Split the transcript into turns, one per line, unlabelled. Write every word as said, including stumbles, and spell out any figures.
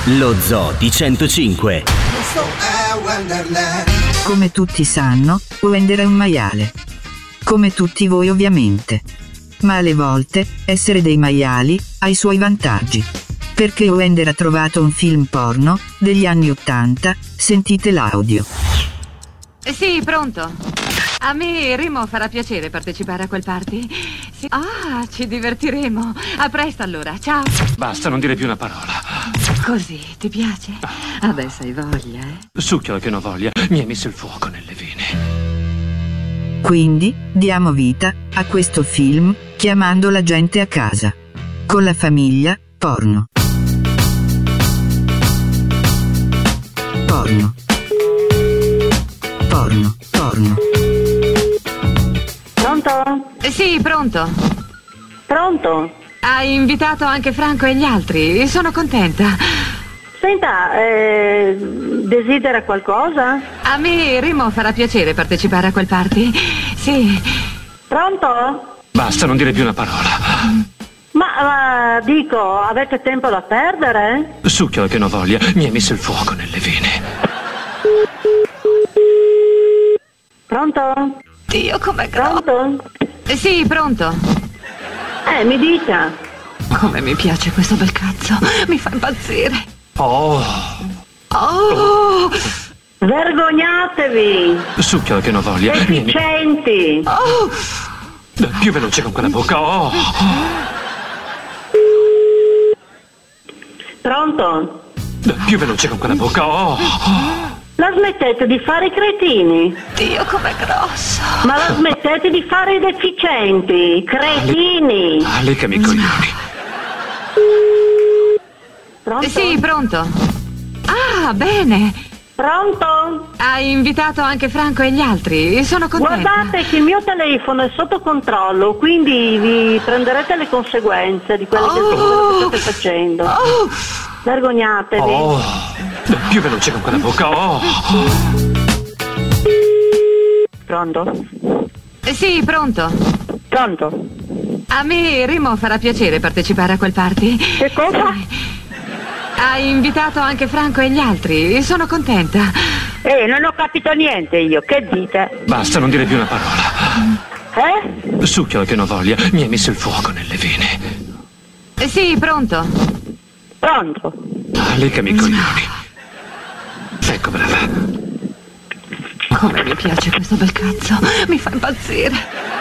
Lo Zoo di centocinque.
Come tutti sanno, Wender è un maiale. Come tutti voi ovviamente. Ma alle volte, essere dei maiali ha i suoi vantaggi. Perché Wender ha trovato un film porno degli anni ottanta, sentite l'audio.
Sì, pronto. A me Remo farà piacere partecipare a quel party. Sì. Ah, ci divertiremo. A presto allora, ciao.
Basta, non dire più una parola.
Così, ti piace? Adesso hai voglia, eh?
Succhialo che non voglia, mi hai messo il fuoco nelle vene.
Quindi, diamo vita a questo film chiamando la gente a casa. Con la famiglia, porno. Porno. Porno, porno.
Pronto?
Sì, pronto.
Pronto?
Hai invitato anche Franco e gli altri, sono contenta.
Senta, eh, desidera qualcosa?
A me Remo farà piacere partecipare a quel party. Sì.
Pronto?
Basta, non dire più una parola.
Ma, ma dico, avete tempo da perdere?
Succhialo che non voglia, mi hai messo il fuoco nelle vene.
Pronto?
Dio, com'è grosso.
Pronto?
Sì, pronto.
Eh, mi dica.
Come mi piace questo bel cazzo, mi fa impazzire.
Oh.
Oh.
Vergognatevi.
Succhialo che non voglia.
Efficienti.
Oh.
Più veloce con quella bocca. Oh.
Pronto?
Più veloce con quella bocca. Oh.
La smettete di fare i cretini?
Dio, com'è grosso.
Ma la smettete di fare i deficienti, cretini.
Ah, leccami i coglioni.
Pronto?
Sì, pronto. Ah, bene.
Pronto?
Hai invitato anche Franco e gli altri, sono contenta.
Guardate che il mio telefono è sotto controllo, quindi vi prenderete le conseguenze di quello
Oh.
che state facendo.
Oh.
Vergognatevi.
Oh. Più veloce con quella bocca. Oh.
Pronto?
Sì, pronto.
Pronto?
A me Remo farà piacere partecipare a quel party.
Che cosa?
Hai invitato anche Franco e gli altri, sono contenta.
Eh, non ho capito niente io, che dite?
Basta, non dire più una parola.
Eh?
Succhialo che non voglia, mi hai messo il fuoco nelle vene.
Sì, pronto.
Pronto?
Ah, leccami i coglioni. Ecco, brava.
Come mi piace questo bel cazzo, mi fa impazzire.